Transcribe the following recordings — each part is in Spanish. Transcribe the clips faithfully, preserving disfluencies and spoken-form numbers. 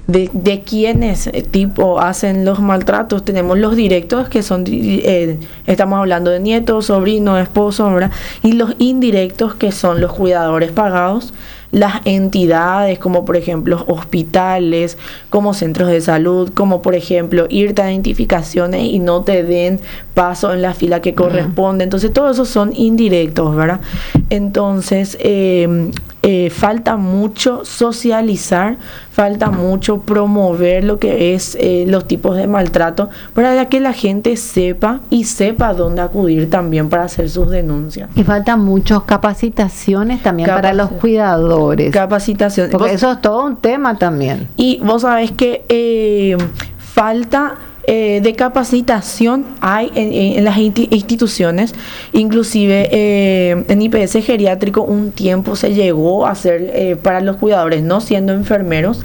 de, de quiénes eh, tipo hacen los maltratos. Tenemos los directos, que son, eh, estamos hablando de nietos, sobrinos, esposos, ¿verdad? Y los indirectos, que son los cuidadores pagados, las entidades como por ejemplo hospitales, como centros de salud, como por ejemplo irte a identificaciones y no te den paso en la fila que corresponde. Entonces todos esos son indirectos, ¿verdad? Entonces eh, eh, falta mucho socializar, falta mucho promover lo que es eh, los tipos de maltrato, para que la gente sepa y sepa dónde acudir también para hacer sus denuncias. Y falta muchas capacitaciones también Capac- para los cuidadores. Capacitación. Porque Vos- eso es todo un tema también. Y vos sabés que eh, falta eh, de capacitación hay en, en las insti- instituciones. Inclusive eh, en I P S geriátrico un tiempo se llegó a hacer eh, para los cuidadores, no siendo enfermeros,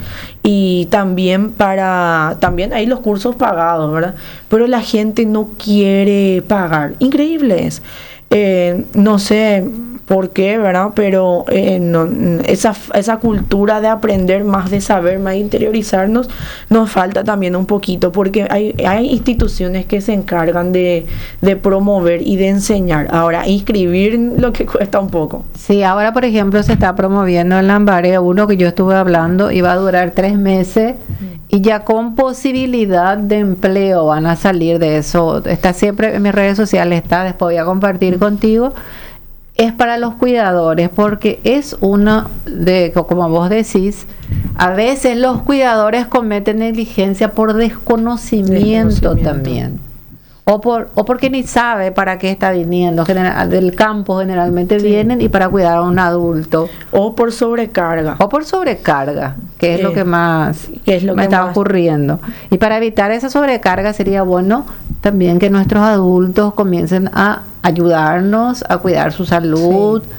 y también para, también hay los cursos pagados, ¿verdad? Pero la gente no quiere pagar. Increíble es. Eh, no sé por qué, ¿verdad? Pero eh, no, esa, esa cultura de aprender más, de saber más, interiorizarnos, nos falta también un poquito, porque hay, hay instituciones que se encargan de, de promover y de enseñar. Ahora, inscribir lo que cuesta un poco. Sí, ahora por ejemplo se está promoviendo en Lambaré uno que yo estuve hablando y va a durar tres meses y ya con posibilidad de empleo van a salir de eso. Está siempre en mis redes sociales, está, después voy a compartir contigo. Es para los cuidadores, porque es una de, como vos decís, a veces los cuidadores cometen negligencia por desconocimiento, Desconocimiento. también. O por o porque ni sabe para qué está viniendo. General, del campo generalmente Sí. vienen y para cuidar a un adulto. O por sobrecarga. O por sobrecarga, que es Eh, lo que más que es lo me que está más- ocurriendo. Y para evitar esa sobrecarga sería bueno también que nuestros adultos comiencen a ayudarnos a cuidar su salud. Sí.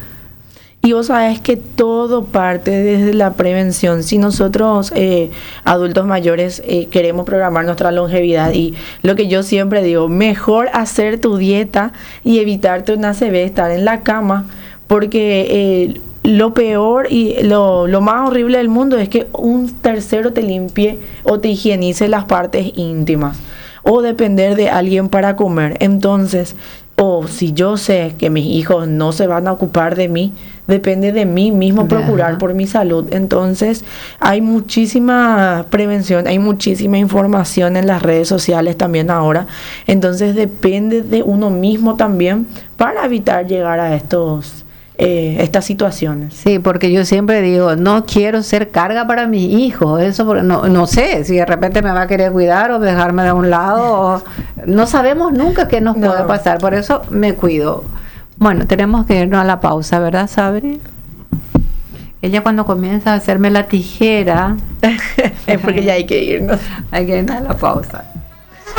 Y vos sabés que todo parte desde la prevención. Si nosotros, eh, adultos mayores, eh, queremos programar nuestra longevidad, y lo que yo siempre digo, mejor hacer tu dieta y evitarte una C V, estar en la cama, porque eh, lo peor y lo, lo más horrible del mundo es que un tercero te limpie o te higienice las partes íntimas, o depender de alguien para comer. Entonces, o si yo sé que mis hijos no se van a ocupar de mí, depende de mí mismo procurar Ajá. por mi salud. Entonces hay muchísima prevención, hay muchísima información en las redes sociales también ahora. Entonces depende de uno mismo también para evitar llegar a estos eh, estas situaciones. Sí, porque yo siempre digo, no quiero ser carga para mis hijos, eso por- no, no sé si de repente me va a querer cuidar o dejarme de un lado, o- no sabemos nunca qué nos No. puede pasar, por eso me cuido. Bueno, tenemos que irnos a la pausa, ¿verdad, Sabri? Ella cuando comienza a hacerme la tijera, Es porque ya hay que irnos. hay que irnos a la pausa.